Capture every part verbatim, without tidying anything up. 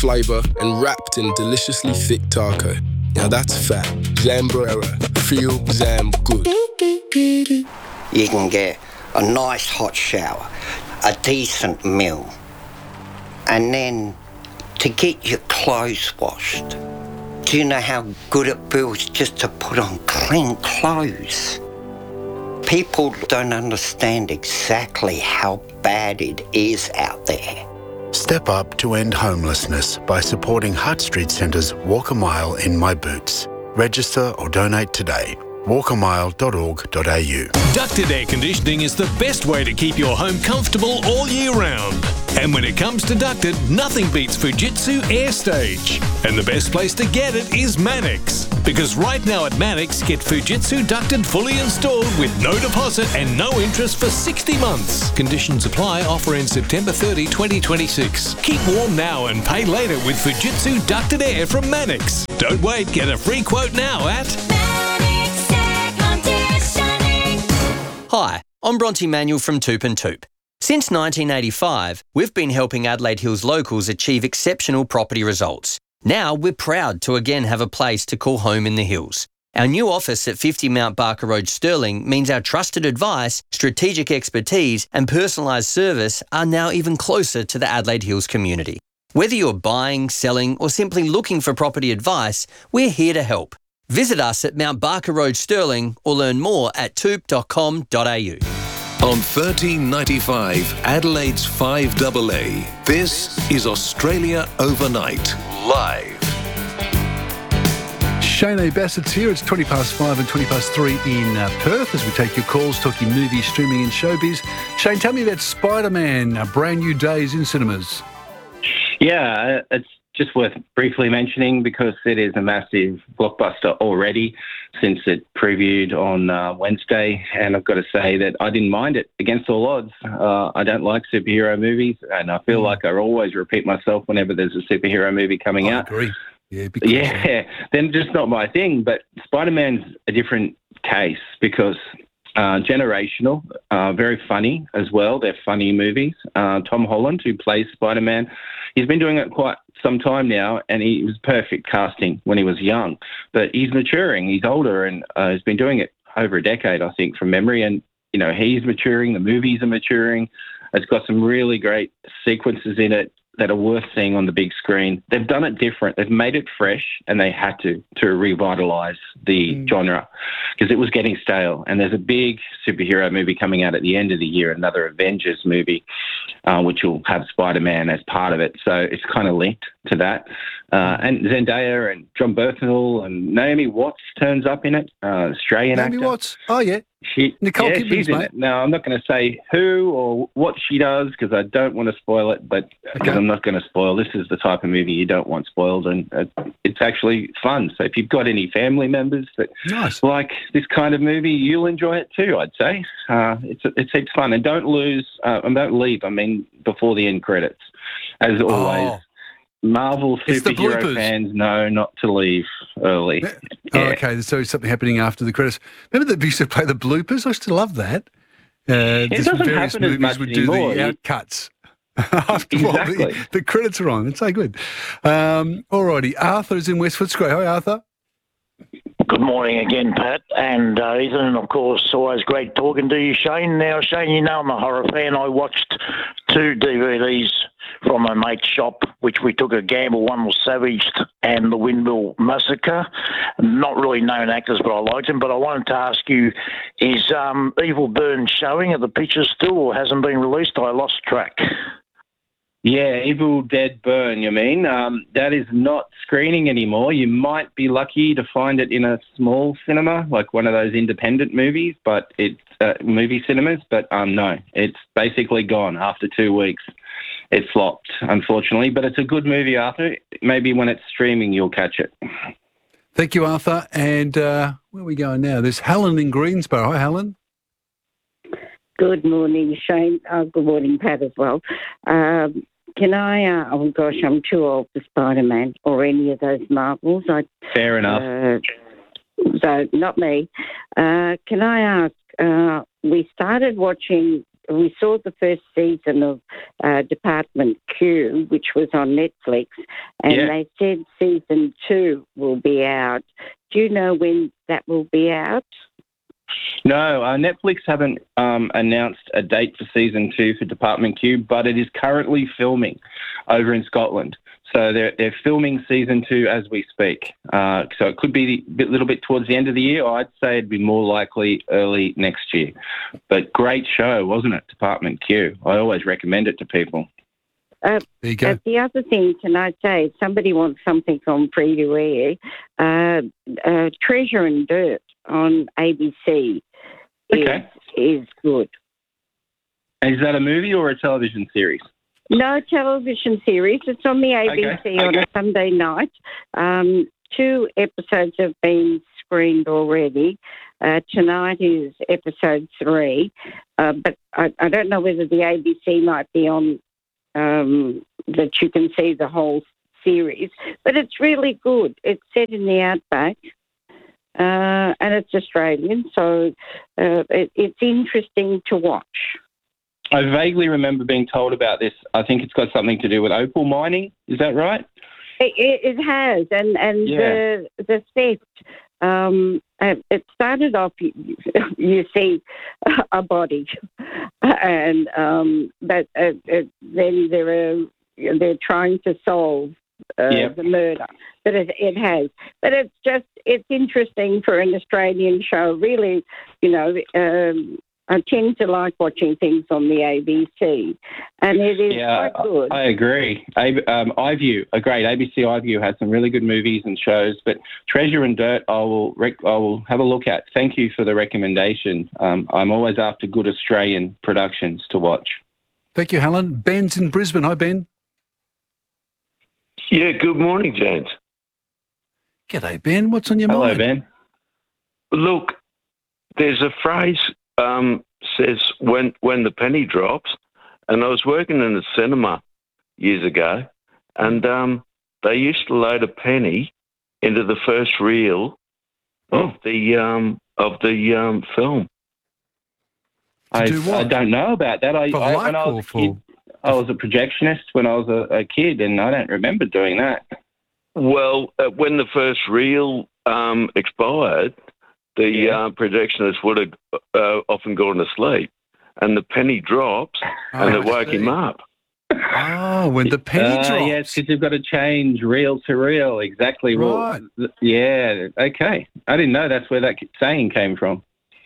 flavour and wrapped in deliciously thick taco. Now that's fat. Zambrera. Feel Zam good. You can get a nice hot shower, a decent meal, and then to get your clothes washed. Do you know how good it feels just to put on clean clothes? People don't understand exactly how bad it is out there. Step up to end homelessness by supporting Hutt Street Centre's Walk a Mile in My Boots. Register or donate today. walk a mile dot org dot a u. Ducted air conditioning is the best way to keep your home comfortable all year round. And when it comes to ducted, nothing beats Fujitsu AirStage. And the best place to get it is Manix. Because right now at Manix, get Fujitsu ducted fully installed with no deposit and no interest for sixty months. Conditions apply. Offer ends September thirtieth, twenty twenty-six. Keep warm now and pay later with Fujitsu ducted air from Manix. Don't wait. Get a free quote now at Manix Air Conditioning. Hi, I'm Bronte Manuel from Toop and Toop. Since nineteen eighty-five, we've been helping Adelaide Hills locals achieve exceptional property results. Now we're proud to again have a place to call home in the hills. Our new office at fifty Mount Barker Road, Stirling, means our trusted advice, strategic expertise and personalised service are now even closer to the Adelaide Hills community. Whether you're buying, selling or simply looking for property advice, we're here to help. Visit us at Mount Barker Road, Stirling or learn more at toop dot com dot a u. On thirteen ninety-five, Adelaide's five A A. This is Australia Overnight, live. Shane A. Bassett's here. It's twenty past five and twenty past three in uh, Perth as we take your calls, talking movies, streaming and showbiz. Shane, tell me about Spider-Man, a brand new days in cinemas. Yeah, it's just worth briefly mentioning because it is a massive blockbuster already since it previewed on uh, Wednesday. And I've got to say that I didn't mind it against all odds. Uh, I don't like superhero movies and I feel mm. like I always repeat myself whenever there's a superhero movie coming I out. agree. Yeah, because yeah, then just not my thing. But Spider-Man's a different case because uh, generational, uh, very funny as well. They're funny movies. Uh, Tom Holland, who plays Spider-Man, he's been doing it quite some time now, and he was perfect casting when he was young. But he's maturing. He's older, and uh, he's been doing it over a decade, I think, from memory. And, you know, he's maturing. The movies are maturing. It's got some really great sequences in it that are worth seeing on the big screen. They've done it different. They've made it fresh, and they had to to revitalise the mm. genre because it was getting stale. And there's a big superhero movie coming out at the end of the year, another Avengers movie, uh, which will have Spider-Man as part of it. So it's kind of linked to that. Uh, and Zendaya and John Bernthal and Naomi Watts turns up in it, uh, Australian Naomi actor. Watts. Oh, yeah. She, Nicole yeah, Kidman's, she's in mate. it. Now, I'm not going to say who or what she does because I don't want to spoil it, but because Okay. I'm not going to spoil. This is the type of movie you don't want spoiled, and uh, it's actually fun. So if you've got any family members that Nice. like this kind of movie, you'll enjoy it too, I'd say. Uh, it's it's it's fun. And don't lose, uh, and don't leave, I mean, before the end credits. As always, Oh. Marvel It's the superhero bloopers. fans know not to leave early. Oh, Yeah. okay, so there's something happening after the credits. Remember that we used to play the bloopers? I used to love that. Uh, It just doesn't various happen as movies much would do anymore. the You- out cuts. After all the, Exactly. the credits are on. It's so good. Um, all righty. Arthur is in West Footscray. Hi, Arthur. Good morning again, Pat and uh, Ethan, and of course, always great talking to you, Shane. Now, Shane, you know I'm a horror fan. I watched two D V Ds from a mate's shop, which we took a gamble. One was Savaged and The Windmill Massacre. Not really known actors, but I liked them. But I wanted to ask you, is um, Evil Burn showing at the pictures still or hasn't been released? I lost track. Yeah, Evil Dead Burn, you mean? Um, that is not screening anymore. You might be lucky to find it in a small cinema, like one of those independent movies, but it's uh, movie cinemas. But um, no, it's basically gone after two weeks. It flopped, unfortunately, but it's a good movie, Arthur. Maybe when it's streaming, you'll catch it. Thank you, Arthur. And uh, where are we going now? There's Helen in Greensboro. Hi, Helen. Good morning, Shane. Uh, good morning, Pat, as well. Um, can I, uh, oh gosh, I'm too old for Spider-Man or any of those Marvels. I, Fair enough. Uh, so, not me. Uh, can I ask, uh, we started watching we saw the first season of uh, Department Q, which was on Netflix, and Yeah. they said season two will be out. Do you know when that will be out? No, uh, Netflix haven't um, announced a date for season two for Department Q, but it is currently filming over in Scotland. So they're they're filming season two as we speak. Uh, so it could be a little bit towards the end of the year. I'd say it'd be more likely early next year. But great show, wasn't it, Department Q? I always recommend it to people. Uh, There you go. uh, the other thing, can I say, if somebody wants something on free to air, uh, uh, Treasure and Dirt on A B C is, Okay. is good. Is that a movie or a television series? No television series. It's on the A B C Okay, on okay. a Sunday night. Um, two episodes have been screened already. Uh, tonight is episode three, uh, but I, I don't know whether the A B C might be on um, that you can see the whole series. But it's really good. It's set in the outback, uh, and it's Australian, so uh, it, it's interesting to watch. I vaguely remember being told about this. I think it's got something to do with opal mining. Is that right? It, it, it has, and and Yeah. the the theft. Um, uh, it started off. You, you see a body, and um, but uh, uh, then they're uh, they're trying to solve uh, Yep. the murder. But it, it has. But it's just it's interesting for an Australian show. Really, you know. Um, I tend to like watching things on the A B C, and it is Yeah, quite good. I agree. A- um, iView, a great A B C iView has some really good movies and shows. But Treasure and Dirt, I will rec- I will have a look at. Thank you for the recommendation. Um, I'm always after good Australian productions to watch. Thank you, Helen. Ben's in Brisbane. Hi, Ben. Yeah, good morning, James. G'day, Ben. What's on your Hello, mind? Ben. Look, there's a phrase um, says when when the penny drops, and I was working in a cinema years ago, and um, they used to load a penny into the first reel of the um, of the um, film. I, do what? I don't know about that. I, For I, luck when I was or a for- kid, I was a projectionist when I was a, a kid, and I don't remember doing that. Well, uh, when the first reel um, expired, the Yeah. uh, projectionist would have uh, often gone to sleep, and the penny drops, and Oh, it I woke him see. up. Oh, when the penny Uh, drops. Yes, because you've got to change reel to reel. Exactly. Well, Right. th- yeah. Okay. I didn't know that's where that saying came from.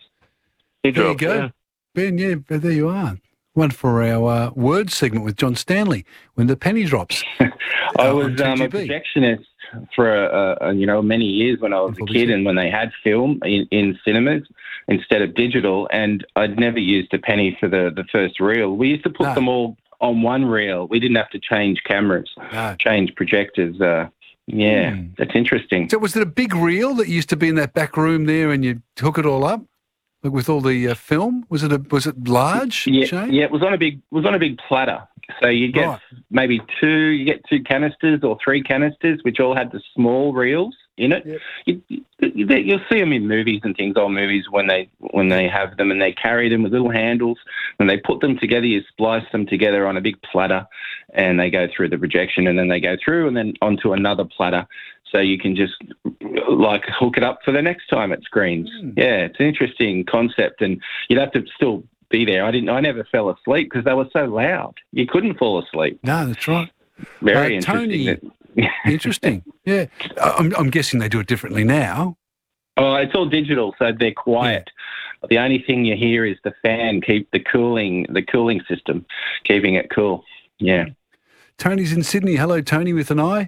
He There you dropped, go. yeah. Ben, yeah, but there you are. One for our uh, word segment with John Stanley, when the penny drops. I Uh, was on um, a T G B. projectionist for uh, uh, you know many years when I was a Probably kid, so. and when they had film in, in cinemas instead of digital, and I'd never used a penny for the, the first reel. We used to put No. them all on one reel. We didn't have to change cameras, No. change projectors. Uh, yeah, Hmm. that's interesting. So was it a big reel that used to be in that back room there and you hook it all up? Like with all the uh, film? Was it a, was it large, Yeah, Shane? yeah, it was on a big it was on a big platter. So you get Right. maybe two, you get two canisters or three canisters, which all had the small reels in it. Yep. You, you, you'll see them in movies and things, old movies when they when they have them, and they carry them with little handles, and they put them together. You splice them together on a big platter, and they go through the projection, and then they go through, and then onto another platter. So you can just like hook it up for the next time it screens. Hmm. Yeah, it's an interesting concept, and you'd have to still be there. I didn't. I never fell asleep because they were so loud. You couldn't fall asleep. No, that's right. Very Uh, interesting. Tony- Interesting. Yeah. I- I'm, I'm guessing they do it differently now. Oh, it's all digital, so they're quiet. The only thing you hear is the fan keep the cooling, the cooling system, keeping it cool. Yeah. Tony's in Sydney. Hello, Tony with an eye.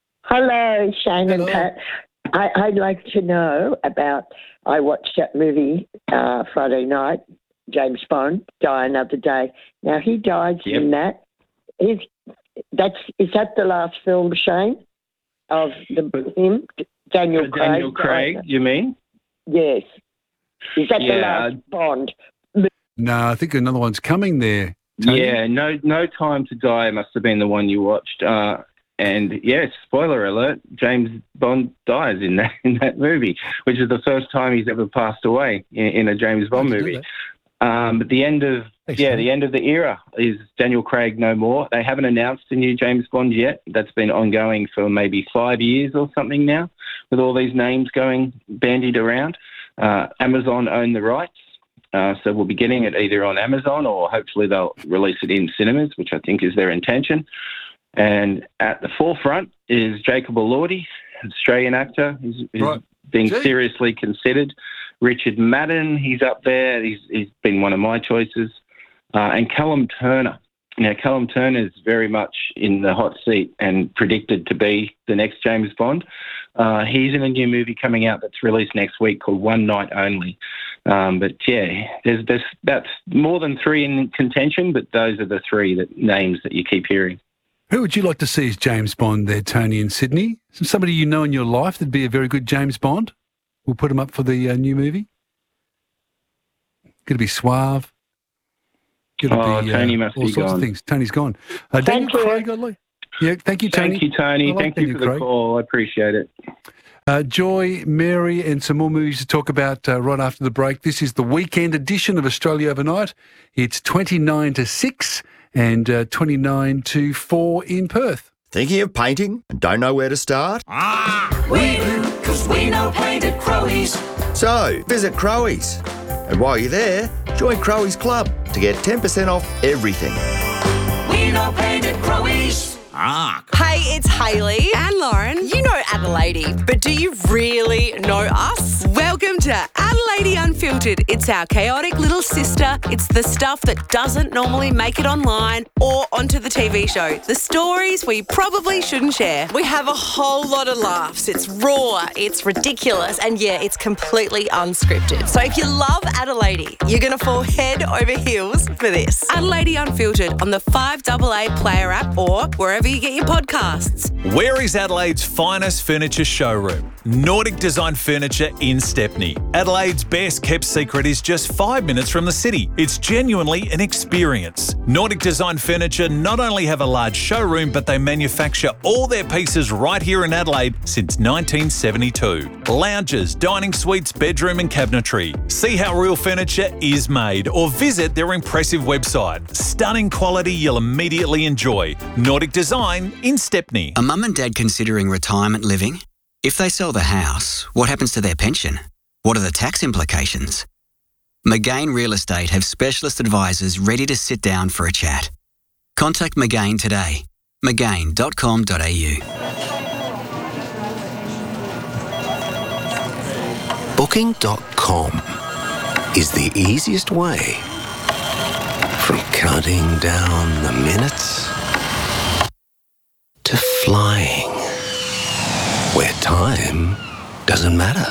Hello, Shane Hello. and Pat. I, I'd like to know about. I watched that movie uh, Friday night, James Bond, Die Another Day. Now he died Yep. in that. Is that's is that the last film, Shane, of the him Daniel For Craig? Daniel Craig, died? you mean? Yes. Is that the Yeah, last Bond? No, I think another one's coming there. Tony? Yeah. No, No Time to Die must have been the one you watched. Uh, and yes, spoiler alert: James Bond dies in that in that movie, which is the first time he's ever passed away in, in a James Bond I didn't know movie. Um, at the end of Thanks, yeah, Tony. the end of the era is Daniel Craig no more. They haven't announced a new James Bond yet. That's been ongoing for maybe five years or something now, with all these names going bandied around. Uh, Amazon own the rights, uh, so we'll be getting it either on Amazon or hopefully they'll release it in cinemas, which I think is their intention. And at the forefront is Jacob Elordi, Australian actor who's, who's Right. being Gee. seriously considered. Richard Madden, he's up there. He's, he's been one of my choices. Uh, and Callum Turner. Now, Callum Turner is very much in the hot seat and predicted to be the next James Bond. Uh, he's in a new movie coming out that's released next week called One Night Only. Um, but, yeah, there's, there's that's more than three in contention, but those are the three that, names that you keep hearing. Who would you like to see as James Bond there, Tony, in Sydney? Somebody you know in your life that'd be a very good James Bond? We'll put him up for the uh, new movie. Could it be suave? Could it Oh, be, Tony uh, must all be sorts gone. of things. Tony's gone. Uh, Daniel Thank you. Craig, I'd like. Yeah, thank you, Tony. Thank you, Tony. I like Thank you Daniel for the Craig. call. I appreciate it. Uh, Joy, Mary, and some more movies to talk about uh, right after the break. This is the weekend edition of Australia Overnight. It's twenty-nine to six and uh, twenty-nine to four in Perth. Thinking of painting and don't know where to start? We do, cause we know paint at Crowies. So, visit Crowies. And while you're there, join Crowies Club to get ten percent off everything. We know paint at Crowies. Hey, it's Hayley and Lauren. You know Adelaide, but do you really know us? Welcome to Adelaide Unfiltered. It's our chaotic little sister. It's the stuff that doesn't normally make it online or onto the T V show. The stories we probably shouldn't share. We have a whole lot of laughs. It's raw, it's ridiculous, and yeah, it's completely unscripted. So if you love Adelaide, you're going to fall head over heels for this. Adelaide Unfiltered on the five A A Player app or wherever you get your podcasts. Where is Adelaide's finest furniture showroom? Nordic Design Furniture in Stepney. Adelaide's best kept secret is just five minutes from the city. It's genuinely an experience. Nordic Design Furniture not only have a large showroom, but they manufacture all their pieces right here in Adelaide since nineteen seventy-two. Lounges, dining suites, bedroom and cabinetry. See how real furniture is made or visit their impressive website. Stunning quality you'll immediately enjoy. Nordic Design in Stepney. Are mum and dad considering retirement living? If they sell the house, what happens to their pension? What are the tax implications? McGain Real Estate have specialist advisors ready to sit down for a chat. Contact McGain today. McGain dot com dot a u. Booking dot com is the easiest way from counting down the minutes to flying where time doesn't matter.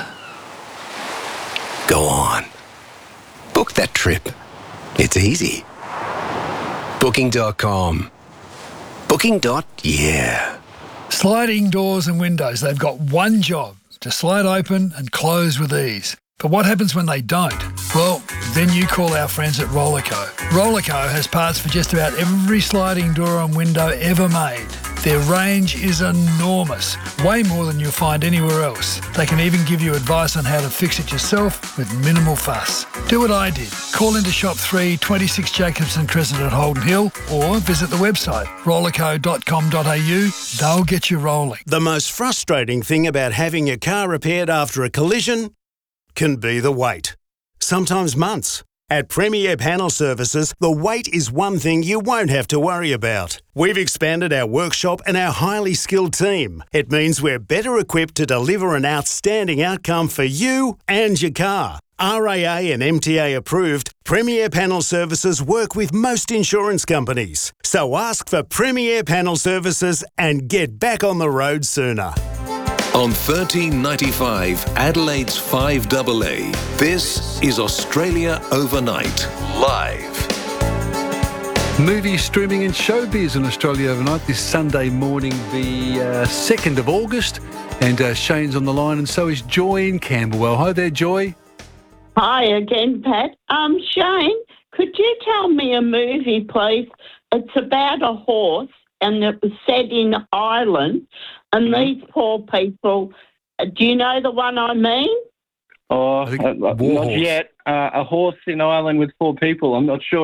Go on. Book that trip. It's easy. Booking dot com. Booking. Yeah. Sliding doors and windows, they've got one job, to slide open and close with ease. But what happens when they don't? Well, then you call our friends at Rollerco. Rollerco has parts for just about every sliding door and window ever made. Their range is enormous, way more than you'll find anywhere else. They can even give you advice on how to fix it yourself with minimal fuss. Do what I did. Call into shop three, twenty-six Jacobson Crescent at Holden Hill or visit the website rollerco dot com dot a u. They'll get you rolling. The most frustrating thing about having your car repaired after a collision can be the wait. Sometimes months. At Premier Panel Services, the wait is one thing you won't have to worry about. We've expanded our workshop and our highly skilled team. It means we're better equipped to deliver an outstanding outcome for you and your car. R A A and M T A approved, Premier Panel Services work with most insurance companies. So ask for Premier Panel Services and get back on the road sooner. On thirteen ninety-five, Adelaide's five A A, this is Australia Overnight, live. Movie streaming and showbiz in Australia Overnight this Sunday morning, the uh, second of August. And uh, Shane's on the line, and so is Joy in Camberwell. Hi there, Joy. Hi again, Pat. Um, Shane, could you tell me a movie, please? It's about a horse, and it was set in Ireland. And these poor people, uh, do you know the one I mean? Oh, uh, not horse. yet. Uh, a horse in Ireland with four people. I'm not sure yet.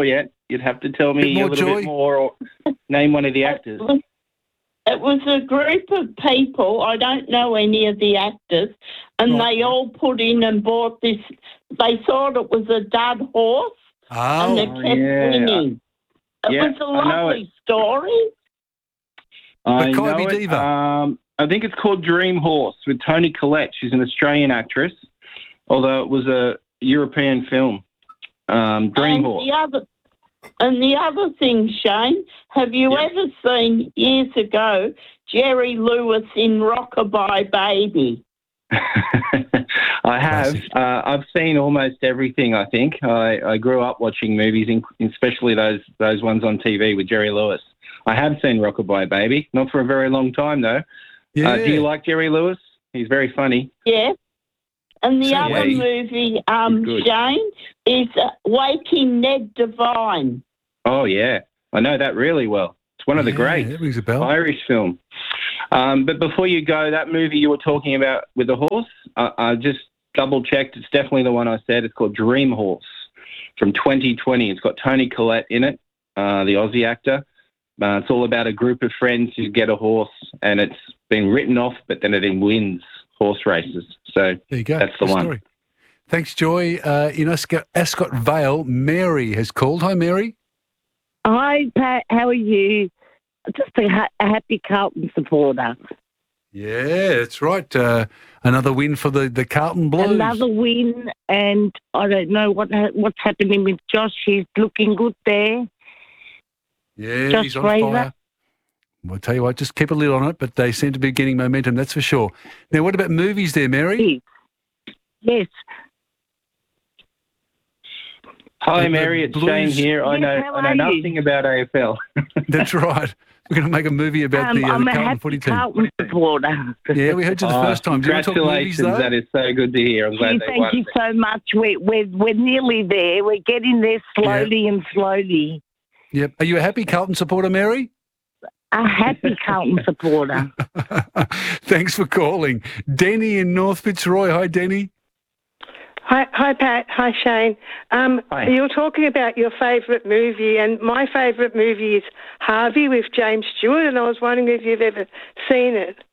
You'd have to tell me Bit more a little joy. bit more or name one of the actors. It was a group of people, I don't know any of the actors, and Right. they all put in and bought this. They thought it was a dud horse, and it Oh, kept yeah. winning. It Yeah, was a I know lovely it. story. I The know Kylie it. Diva. Um, I think it's called Dream Horse with Toni Collette. She's an Australian actress, although it was a European film. Um, Dream and Horse. The other, and the other thing, Shane, have you Yep. ever seen years ago Jerry Lewis in Rockabye Baby? I have. Uh, I've seen almost everything. I think I, I grew up watching movies, in, especially those those ones on T V with Jerry Lewis. I have seen Rockabye Baby, not for a very long time though. Yeah. Uh, do you like Jerry Lewis? He's very funny. Yeah. And the So, other yeah, he- movie, um, he's good. Shane, is uh, Waking Ned Devine. Oh yeah, I know that really well. It's one of the Yeah, greats. that rings a bell. Irish film. Um, but before you go, that movie you were talking about with the horse, I, I just double checked. It's definitely the one I said. It's called Dream Horse from twenty twenty. It's got Toni Collette in it, uh, the Aussie actor. Uh, it's all about a group of friends who get a horse, and it's been written off, but then it then wins horse races. So There you go. that's the Good one. story. Thanks, Joy. Uh, in Ascot, Ascot Vale, Mary has called. Hi, Mary. Hi, Pat. How are you? Just a, ha- a happy Carlton supporter. Yeah, that's right. Uh, another win for the, the Carlton Blues. Another win, and I don't know what ha- what's happening with Josh. He's looking good there. Yeah, Josh he's on Fraser. fire. I'll tell you what, just keep a lid on it, but they seem to be getting momentum, that's for sure. Now, what about movies there, Mary? Yes. Hi, The- Mary. the It's Blues- Shane here. I Yes, know how I know are you? nothing about A F L. That's right. We're going to make a movie about Um, the, uh, I'm the a Carlton happy footy team. Carlton supporter. Yeah, we heard you the Oh, first time. Do you want to talk movies, congratulations. though? That is so good to hear. I'm glad Gee, they thank won. you so much. We're, we're, we're nearly there. We're getting there slowly and slowly. Yep. Are you a happy Carlton supporter, Mary? A happy Carlton supporter. Thanks for calling. Denny in North Fitzroy. Hi, Denny. Hi, hi, Pat. Hi, Shane. Um, Hi. You were talking about your favourite movie, and my favourite movie is Harvey with James Stewart, and I was wondering if you've ever seen it.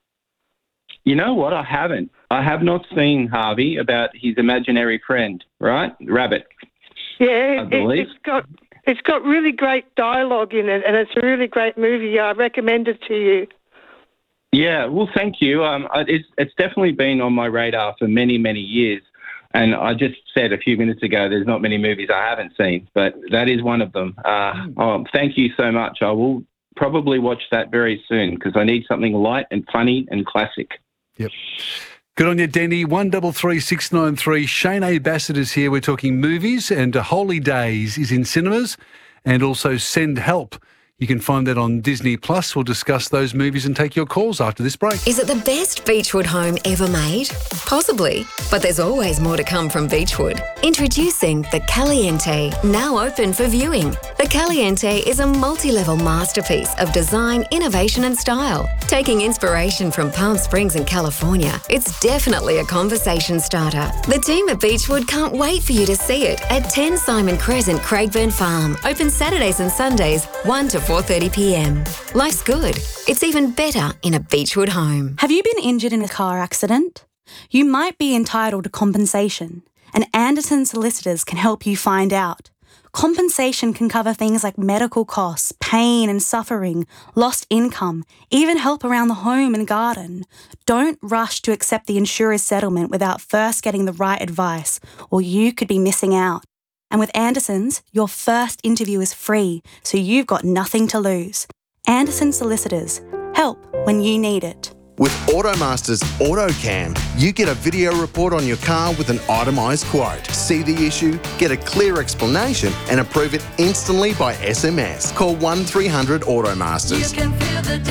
You know what? I haven't. I have not seen Harvey about his imaginary friend, right? Rabbit. Yeah, I it, believe. it's got it's got really great dialogue in it, and it's a really great movie. I recommend it to you. Yeah, well, thank you. Um, I- it's, it's definitely been on my radar for many, many years. And I just said a few minutes ago there's not many movies I haven't seen, but that is one of them. Uh, oh, thank you so much. I will probably watch that very soon because I need something light and funny and classic. Yep. Good on you, Denny. one double three six nine three. Shane A. Bassett is here. We're talking movies, and uh, Holy Days is in cinemas, and also Send Help. You can find that on Disney Plus. We'll discuss those movies and take your calls after this break. Is it the best Beechwood home ever made? Possibly, but there's always more to come from Beechwood. Introducing the Caliente, now open for viewing. The Caliente is a multi-level masterpiece of design, innovation and style. Taking inspiration from Palm Springs and California, it's definitely a conversation starter. The team at Beechwood can't wait for you to see it at ten Simon Crescent, Craigburn Farm. Open Saturdays and Sundays, one to four thirty p m. Life's good. It's even better in a Beechwood home. Have you been injured in a car accident? You might be entitled to compensation, and Anderson Solicitors can help you find out. Compensation can cover things like medical costs, pain and suffering, lost income, even help around the home and garden. Don't rush to accept the insurer's settlement without first getting the right advice, or you could be missing out. And with Anderson's, your first interview is free, so you've got nothing to lose. Anderson Solicitors. Help when you need it. With Automaster's AutoCam, you get a video report on your car with an itemised quote. See the issue, get a clear explanation and approve it instantly by S M S. Call one three hundred Automasters. You can feel the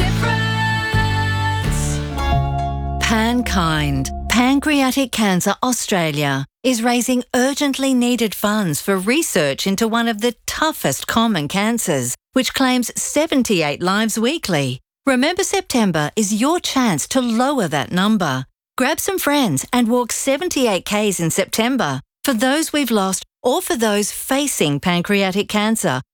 difference. Pankind, Pancreatic Cancer Australia, is raising urgently needed funds for research into one of the toughest common cancers, which claims seventy-eight lives weekly. Remember, September is your chance to lower that number. Grab some friends and walk seventy-eight kays in September for those we've lost or for those facing pancreatic cancer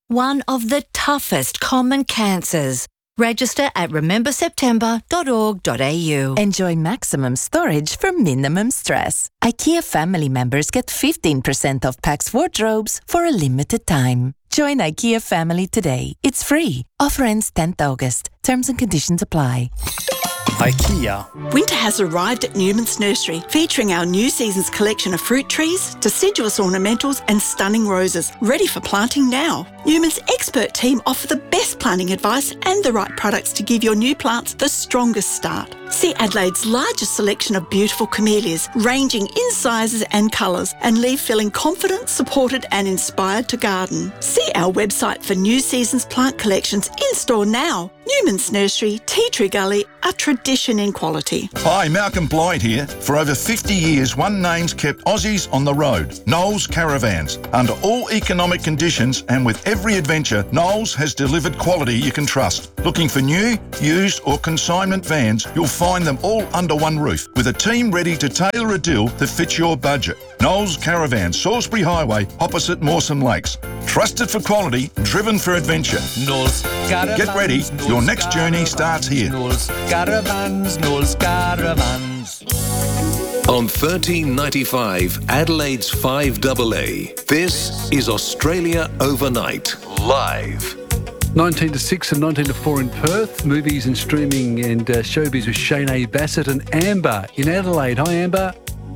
one of the toughest common cancers. Register at remember september dot org dot a u. Enjoy maximum storage for minimum stress. IKEA family members get fifteen percent off Pax wardrobes for a limited time. Join IKEA family today. It's free. Offer ends tenth August. Terms and conditions apply. IKEA. Winter has arrived at Newman's Nursery, featuring our new season's collection of fruit trees, deciduous ornamentals and stunning roses, ready for planting now. Newman's expert team offer the best planting advice and the right products to give your new plants the strongest start. See Adelaide's largest selection of beautiful camellias, ranging in sizes and colours, and leave feeling confident, supported and inspired to garden. See our website for new season's plant collections in-store now. Newman's Nursery, Tea Tree Gully, a tradition in quality. Hi, Malcolm Blyde here. For over fifty years, one name's kept Aussies on the road. Knowles Caravans. Under all economic conditions and with every adventure, Knowles has delivered quality you can trust. Looking for new, used or consignment vans, you'll find them all under one roof with a team ready to tailor a deal that fits your budget. Knowles Caravans, Salisbury Highway, opposite Mawson Lakes. Trusted for quality, driven for adventure. Knowles Caravans. Get ready, Knowles your next journey starts here. Knowles Caravans, Knowles Caravans. On thirteen ninety-five Adelaide's five A A, this is Australia Overnight, live. nineteen to six and nineteen to four in Perth. Movies and streaming and uh, showbiz with Shane A. Bassett and Amber in Adelaide. Hi, Amber.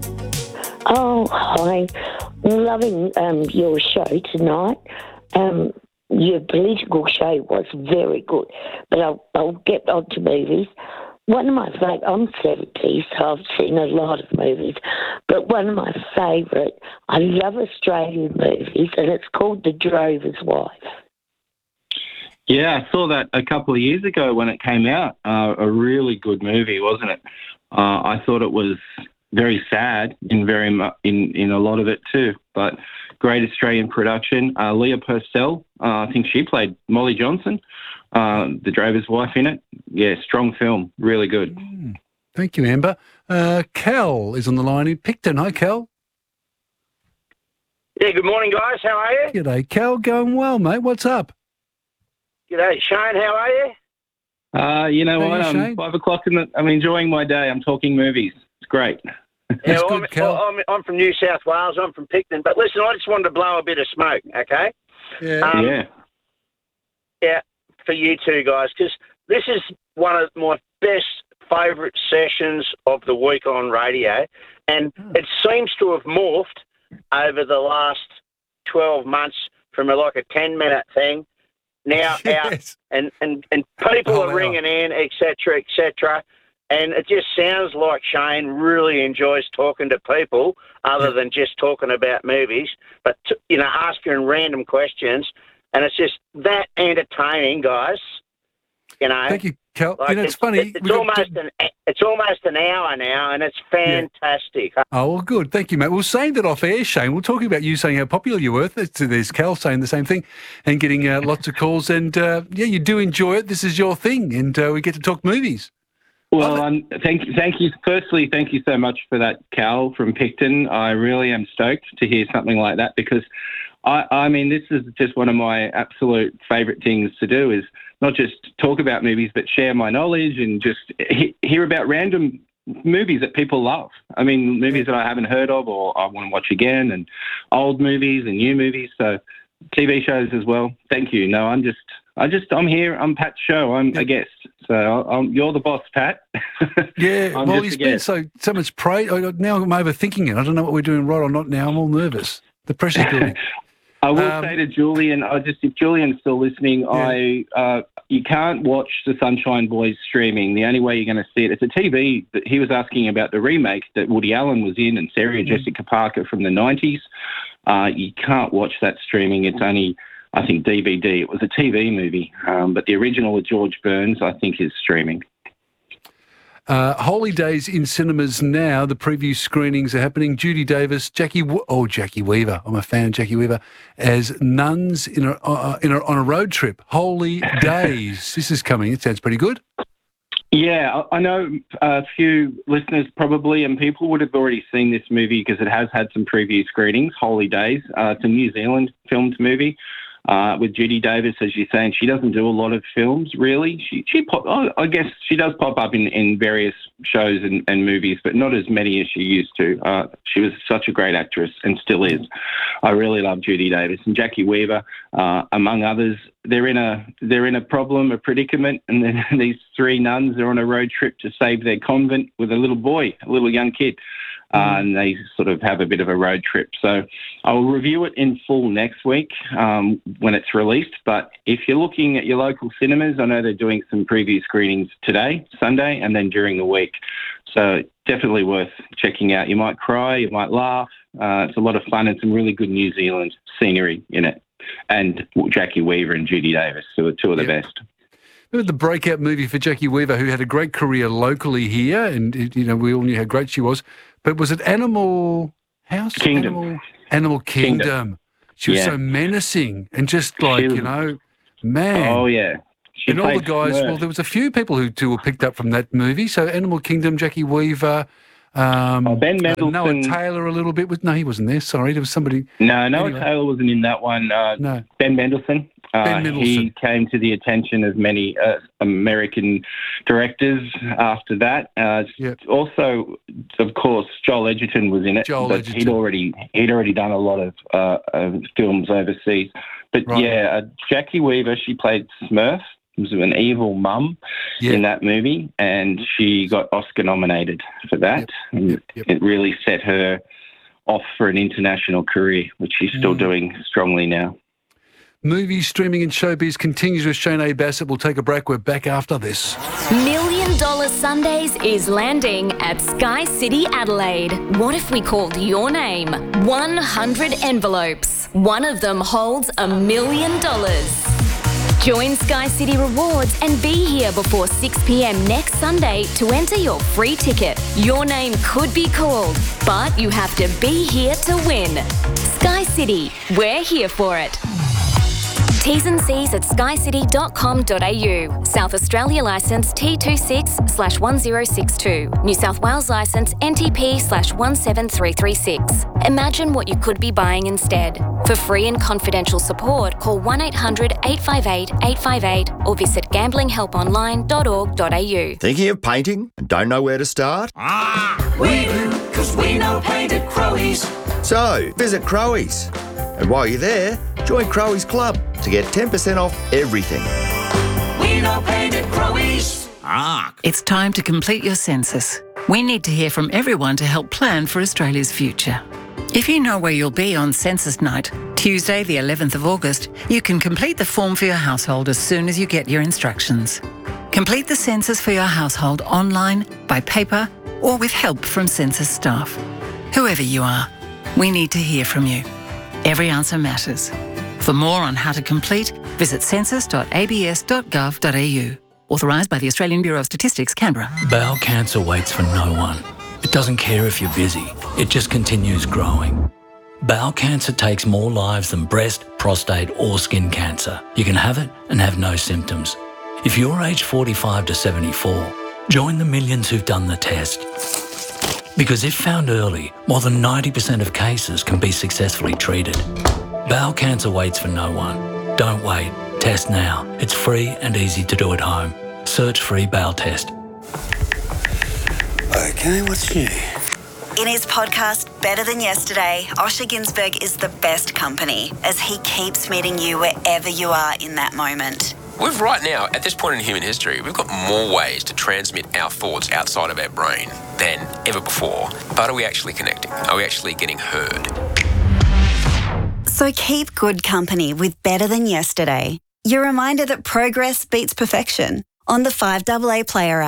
Oh, hi. I'm loving um, your show tonight. Um, your political show was very good, but I'll, I'll get on to movies. One of my favourite, I'm seventy, so I've seen a lot of movies, but one of my favourite, I love Australian movies, and it's called The Drover's Wife. Yeah, I saw that a couple of years ago when it came out. Uh, a really good movie, wasn't it? Uh, I thought it was very sad in very mu- in in a lot of it too, but great Australian production. Uh, Leah Purcell, uh, I think she played Molly Johnson, uh, the drover's wife in it. Yeah, strong film, really good. Mm. Thank you, Amber. Uh, Cal is on the line in Picton. Hi, Cal. Yeah, good morning, guys. How are you? G'day, Cal. Going well, mate. What's up? G'day, Shane. How are you? Uh, you know Hey, what? I'm Shane. five o'clock in the. I'm enjoying my day. I'm talking movies. It's great. Yeah, well, I'm, well, I'm, I'm from New South Wales. I'm from Picton. But listen, I just wanted to blow a bit of smoke, okay? Yeah. Um, yeah. Yeah, for you two guys, because this is one of my best favourite sessions of the week on radio, and it seems to have morphed over the last twelve months from a, like a ten-minute thing now out, and, and, and people Oh, are wow. ringing in, et cetera, et cetera, and it just sounds like Shane really enjoys talking to people other than just talking about movies, but, t- you know, asking random questions, and it's just that entertaining, guys. You know, Thank you, Cal. like you know, it's, funny. It's, we got- almost an it's almost an hour now, and it's fantastic. Oh, well, good. Thank you, mate. We'll saying that off air, Shane. We're talking about you saying how popular you were. There's, there's Cal saying the same thing and getting uh, lots of calls. And, uh, yeah, you do enjoy it. This is your thing. And uh, we get to talk movies. Well, um, thank thank you. Firstly, thank you so much for that, Cal from Picton. I really am stoked to hear something like that because, I, I mean, this is just one of my absolute favourite things to do is not just talk about movies, but share my knowledge and just he- hear about random movies that people love. I mean, movies that I haven't heard of or I want to watch again, and old movies and new movies. So T V shows as well. Thank you. No, I'm just, I just, I'm here. I'm Pat's show. I'm a guest. So I'm, you're the boss, Pat. Yeah, I'm well, just he's a been guest. so, so much praise. I- Now I'm overthinking it. I don't know what we're doing right or not now. I'm all nervous. The pressure's building. I will Um, say to Julian, I just if Julian's still listening, I uh, you can't watch the Sunshine Boys streaming. The only way you're going to see it, it's a T V. That he was asking about the remake that Woody Allen was in and Sarah Mm-hmm. Jessica Parker from the nineties. Uh, you can't watch that streaming. It's only, I think, D V D. It was a T V movie, um, but the original with George Burns, I think, is streaming. Uh, Holy Days in cinemas now. The preview screenings are happening. Judy Davis, Jackie, w- oh Jackie Weaver. I'm a fan of Jackie Weaver as nuns in a, uh, in a, on a road trip. Holy Days. This is coming. It sounds pretty good. Yeah, I I know a few listeners probably and people would have already seen this movie because it has had some preview screenings, Holy Days. Uh, it's a New Zealand filmed movie. uh, with Judy Davis, as you're saying. She doesn't do a lot of films, really. She, she pop, oh, I guess she does pop up in, in various shows and, and movies, but not as many as she used to. Uh, she was such a great actress and still is. I really love Judy Davis. And Jackie Weaver, uh, among others, they're in a they're in a problem, a predicament, and then these three nuns are on a road trip to save their convent with a little boy, a little young kid. Uh, and they sort of have a bit of a road trip. So I'll review it in full next week um, when it's released. But if you're looking at your local cinemas, I know they're doing some preview screenings today, Sunday, and then during the week. So definitely worth checking out. You might cry, you might laugh. Uh, it's a lot of fun and some really good New Zealand scenery in it. And Jackie Weaver and Judy Davis, who are two of the Yep. best. Remember the breakout movie for Jackie Weaver, who had a great career locally here, and you know we all knew how great she was. But was it Animal House? Kingdom. Animal, Animal Kingdom. Kingdom. She was Yeah. so menacing and just like, was- you know, man. Oh, yeah. She and all the played guys, Smurf. well, there was a few people who, who were picked up from that movie. So Animal Kingdom, Jackie Weaver, um, Oh, Ben uh, Noah Mendelsohn. Taylor a little bit. With, no, he wasn't there. Sorry, there was somebody. No, Noah Anyway. Taylor wasn't in that one. Uh, No. Ben Mendelsohn. Uh, Ben Mendelsohn. He came to the attention of many uh, American directors after that. Uh, Also, of course, Joel Edgerton was in it, Joel but Edgerton. he'd already he'd already done a lot of uh, uh, films overseas. But Right. yeah, uh, Jackie Weaver, she played Smurf. Was an evil mum Yeah. in that movie, and she got Oscar nominated for that. And it really set her off for an international career, which she's still Mm. doing strongly now. Movies, streaming and showbiz continues with Shane A. Bassett. We'll take a break. We're back after this. Million Dollar Sundays is landing at Sky City Adelaide. What if we called your name? one hundred envelopes. One of them holds a million dollars. Join Sky City Rewards and be here before six p.m. next Sunday to enter your free ticket. Your name could be called, but you have to be here to win. Sky City, we're here for it. T's and C's at sky city dot com dot a u. South Australia licence T twenty-six slash one zero six two. New South Wales licence N T P slash one seven three three six. Imagine what you could be buying instead. For free and confidential support, call one eight hundred eight five eight eight five eight or visit gambling help online dot org dot a u. Thinking of painting and don't know where to start? We do, cause we know paint at Crowies. So, visit Crowies. And while you're there, join Crowies Club to get ten percent off everything. We know paint at Crowies. It's time to complete your census. We need to hear from everyone to help plan for Australia's future. If you know where you'll be on census night, Tuesday the eleventh of August, you can complete the form for your household as soon as you get your instructions. Complete the census for your household online, by paper, or with help from census staff. Whoever you are, we need to hear from you. Every answer matters. For more on how to complete, visit census dot a b s dot gov dot a u. Authorised by the Australian Bureau of Statistics, Canberra. Bowel cancer waits for no one. It doesn't care if you're busy. It just continues growing. Bowel cancer takes more lives than breast, prostate or skin cancer. You can have it and have no symptoms. If you're aged forty-five to seventy-four, join the millions who've done the test. Because if found early, more than ninety percent of cases can be successfully treated. Bowel cancer waits for no one. Don't wait. Test now. It's free and easy to do at home. Search free bowel test. Okay, what's new? In his podcast, Better Than Yesterday, Osher Ginsberg is the best company as he keeps meeting you wherever you are in that moment. We've right now, at this point in human history, we've got more ways to transmit our thoughts outside of our brain than ever before. But are we actually connecting? Are we actually getting heard? So keep good company with Better Than Yesterday. Your reminder that progress beats perfection on the five A A Player app.